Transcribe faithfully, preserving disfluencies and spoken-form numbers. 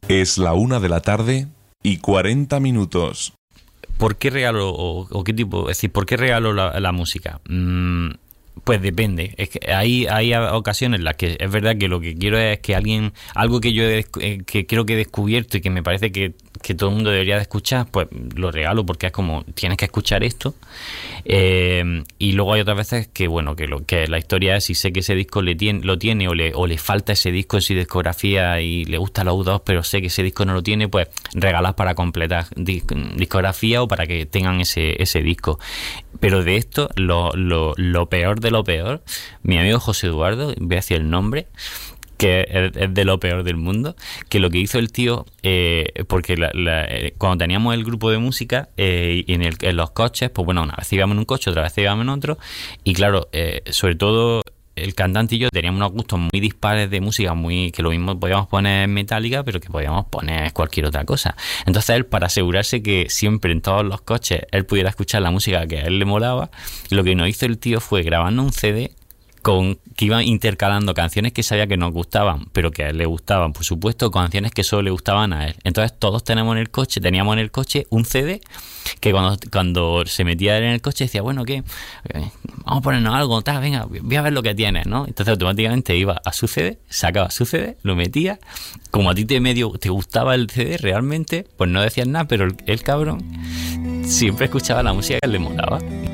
Es la una de la tarde y cuarenta minutos. ¿Por qué regalo o, o qué tipo? Es decir, ¿por qué regalo la, la música? Mm, pues depende. Es que hay, hay ocasiones en las que es verdad que lo que quiero es que alguien, algo que yo he, que creo que he descubierto y que me parece que, que todo el mundo debería de escuchar, pues lo regalo porque es como, tienes que escuchar esto. Eh, y luego hay otras veces que, bueno, que lo que la historia es si sé que ese disco le tiene, lo tiene o le, o le falta ese disco en su discografía y le gusta los U dos, pero sé que ese disco no lo tiene, pues regalas para completar disc, discografía o para que tengan ese, ese disco. Pero de esto, lo, lo, lo peor de lo peor, mi amigo José Eduardo, voy a decir el nombre, que es, es de lo peor del mundo, que lo que hizo el tío, eh, porque la, la, eh, cuando teníamos el grupo de música eh, y en, el, en los coches, pues bueno, una vez íbamos en un coche, otra vez íbamos en otro, y claro, eh, sobre todo el cantante y yo teníamos unos gustos muy dispares de música, muy que lo mismo podíamos poner Metallica, pero que podíamos poner cualquier otra cosa. Entonces él, para asegurarse que siempre en todos los coches él pudiera escuchar la música que a él le molaba, lo que nos hizo el tío fue grabando un C D con que iban intercalando canciones que sabía que nos gustaban, pero que a él le gustaban, por supuesto, con canciones que solo le gustaban a él. Entonces todos tenemos en el coche, teníamos en el coche un C D que cuando, cuando se metía él en el coche decía, bueno, ¿qué? Vamos a ponernos algo, tal, venga, voy a ver lo que tienes, ¿no? Entonces automáticamente iba a su C D, sacaba su C D, lo metía, como a ti te medio te gustaba el C D realmente, pues no decías nada, pero el, el cabrón siempre escuchaba la música que le molaba.